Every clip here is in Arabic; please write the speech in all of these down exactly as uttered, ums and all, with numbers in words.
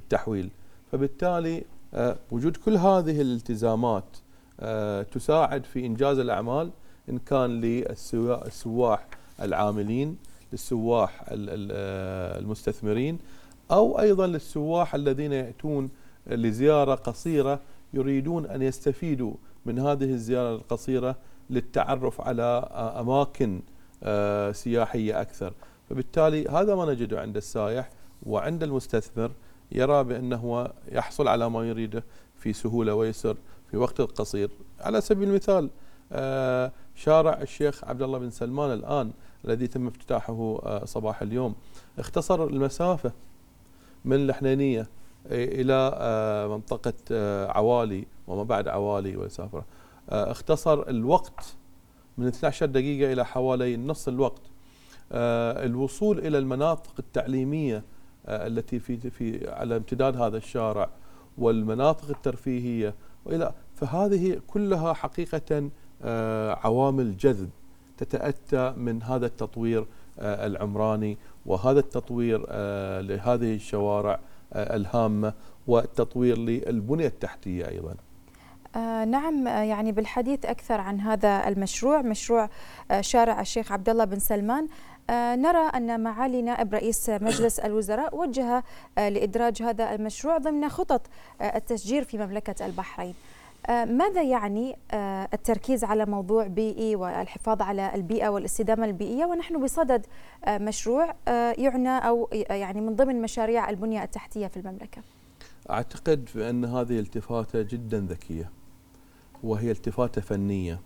للتحويل. فبالتالي وجود كل هذه الالتزامات تساعد في إنجاز الأعمال، إن كان للسواح العاملين، للسواح المستثمرين، أو أيضا للسواح الذين يأتون لزيارة قصيرة يريدون أن يستفيدوا من هذه الزيارة القصيرة للتعرف على أماكن سياحية أكثر. فبالتالي هذا ما نجده عند السائح وعند المستثمر، يرى بأنه يحصل على ما يريده في سهولة ويسر في وقت قصير. على سبيل المثال شارع الشيخ عبد الله بن سلمان الآن الذي تم افتتاحه صباح اليوم اختصر المسافة من الحنينية إلى منطقة عوالي وما بعد عوالي والسافرة، اختصر الوقت من اثنتي عشرة دقيقة إلى حوالي نص الوقت. الوصول إلى المناطق التعليمية التي في في على امتداد هذا الشارع والمناطق الترفيهية وإلى، فهذه كلها حقيقة عوامل جذب تتأتى من هذا التطوير العمراني وهذا التطوير لهذه الشوارع الهامة والتطوير للبنية التحتية أيضا. آه نعم، يعني بالحديث أكثر عن هذا المشروع، مشروع آه شارع الشيخ عبد الله بن سلمان، آه نرى أن معالي نائب رئيس مجلس الوزراء وجه آه لإدراج هذا المشروع ضمن خطط آه التشجير في مملكة البحرين. آه ماذا يعني آه التركيز على موضوع بيئي والحفاظ على البيئة والاستدامة البيئية ونحن بصدد آه مشروع آه يعنى أو يعني من ضمن مشاريع البنية التحتية في المملكة؟ أعتقد بأن هذه التفاتة جدا ذكية، وهي التفاتة فنية.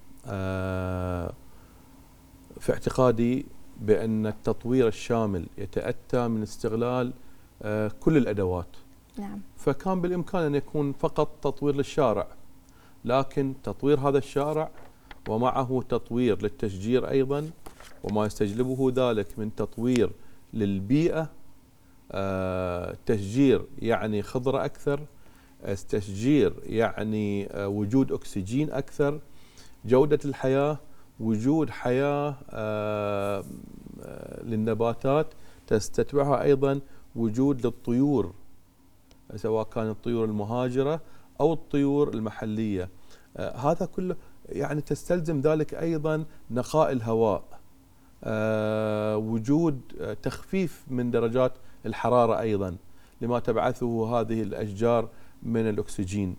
في اعتقادي بأن التطوير الشامل يتأتى من استغلال كل الأدوات. نعم. فكان بالإمكان أن يكون فقط تطوير للشارع، لكن تطوير هذا الشارع ومعه تطوير للتشجير أيضا، وما يستجلبه ذلك من تطوير للبيئة. تشجير يعني خضرة أكثر، تشجير يعني وجود أكسجين أكثر، جودة الحياة، وجود حياة للنباتات تستتبعها أيضا وجود للطيور، سواء كانت الطيور المهاجرة أو الطيور المحلية. هذا كله يعني تستلزم ذلك أيضا نقاء الهواء، وجود تخفيف من درجات الحرارة أيضا لما تبعثه هذه الأشجار من الأكسجين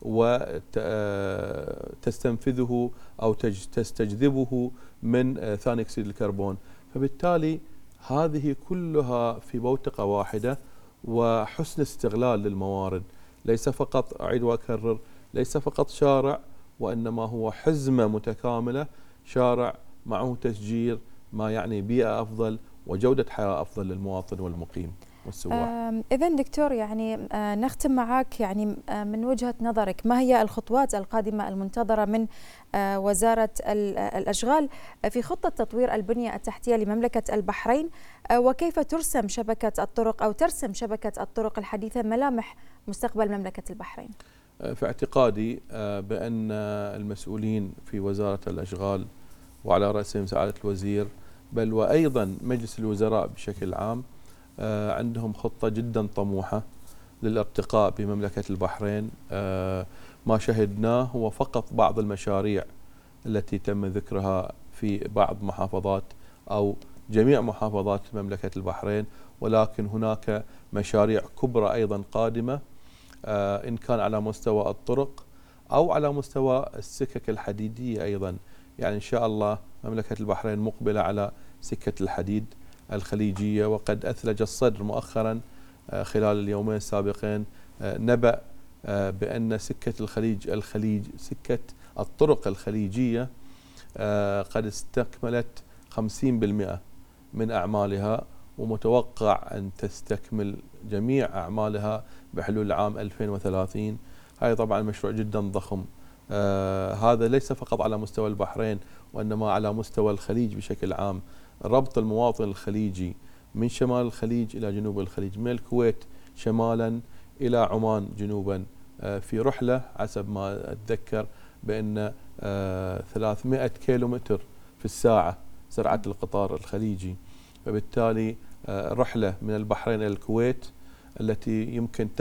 وتستنفذه أو تستجذبه من ثاني أكسيد الكربون. فبالتالي هذه كلها في بوتقة واحدة وحسن استغلال للموارد، ليس فقط، أعيد وأكرر، ليس فقط شارع، وإنما هو حزمة متكاملة، شارع معه تشجير ما يعني بيئة أفضل وجودة حياة أفضل للمواطن والمقيم والسواح. إذن دكتور، يعني نختم معك، يعني من وجهة نظرك ما هي الخطوات القادمة المنتظرة من وزارة الأشغال في خطة تطوير البنية التحتية لمملكة البحرين، وكيف ترسم شبكة الطرق أو ترسم شبكة الطرق الحديثة ملامح مستقبل مملكة البحرين؟ في اعتقادي بأن المسؤولين في وزارة الأشغال وعلى رأسهم سعادة الوزير بل وأيضا مجلس الوزراء بشكل عام عندهم خطة جدا طموحة للارتقاء بمملكة البحرين. ما شهدناه هو فقط بعض المشاريع التي تم ذكرها في بعض محافظات أو جميع محافظات مملكة البحرين، ولكن هناك مشاريع كبرى أيضا قادمة، إن كان على مستوى الطرق أو على مستوى السكك الحديدية أيضا. يعني إن شاء الله مملكة البحرين مقبلة على سكة الحديد الخليجية، وقد أثلج الصدر مؤخرا خلال اليومين السابقين نبأ بأن سكة الخليج الخليج سكة الطرق الخليجية قد استكملت خمسين بالمئة من أعمالها، ومتوقع أن تستكمل جميع أعمالها بحلول عام ألفين وثلاثين. هذا طبعا مشروع جدا ضخم، آه هذا ليس فقط على مستوى البحرين وإنما على مستوى الخليج بشكل عام. ربط المواطن الخليجي من شمال الخليج إلى جنوب الخليج، من الكويت شمالا إلى عمان جنوبا، آه في رحلة حسب ما أتذكر بأن آه ثلاثمئة كيلومتر في الساعة سرعة القطار الخليجي. فبالتالي آه رحلة من البحرين إلى الكويت التي يمكن